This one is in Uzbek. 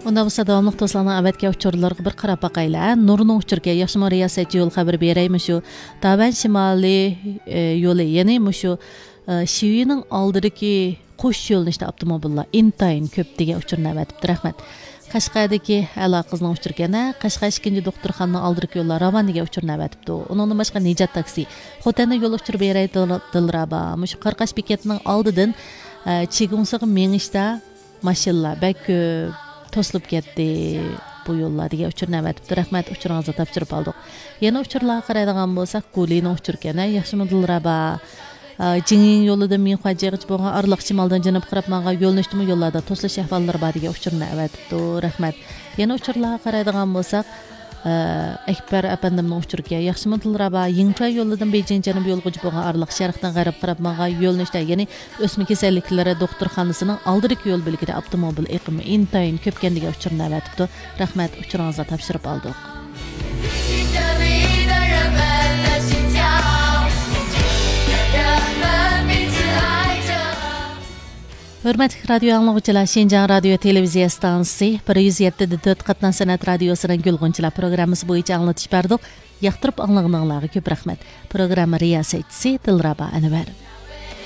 Unda bu davamlıq dostlarına əvvəlki uçurlarına bir qarab baxayla. Nurun uçurga yaxşı riyasətçi yol xəbər verəymi şu. Taban şimali yolu, yəni şu Şivinin aldırıki qoş yolunu işte avtomobillar intayin köp degan uçurni avatibdi. Rahmat. Qashqadagi ala qizning uçurgana, Qashqa 2-ci doktorxonaning aldırıki yollar Ravan degan uçurni avatibdi. Onun başqa Nejat taksi. Xotanda yol uçurib beraydi Dilraba. Şu Qarqash bekatining oldidan Chigungsiga mengishda mashinalar bak to'silib ketdi. Bu yollar degan uçurni avatibdi. Rahmat, uçuringizni topshirib oldik. Yana uçurlarga qaraydigan bo'lsak, Qo'lining uçurgana yaxshimi Dilraba? Jingin yo'lida men xo'jayiq bo'lgan arliq shimoldan janub qarab menga yo'lnishdimi yo'llarda to'silish ahvollari bor degan uçurni avatibdi. Rahmat. Yana uçurlarga qaraydigan bo'lsak, Akbar apandimning uçurga yaxshimi Dilraba? Yingchoy yo'lidan Beijing janub yo'lg'uchi bo'lgan arliq sharqdan g'arb qarab menga yo'lnishda, ya'ni o'sma kasalliklari doktorxonasining oldiriki yo'l bo'lgida avtomobil eqimi intayin ko'pkan degan uçurni avatibdi. Rahmat, uçuringizni topshirib oldik. Hürmetli radyo anlıqçılar, Şinjan Radyo Televiziya Stansiyasi 107.4 Qatnan Sanat Radyosu'nun Gülğunçılar programımız boyunca anlatış berdik. Yaqtırıp anlığınlarga köp rahmet. Programı riyasetçisi Dilraba Anvar.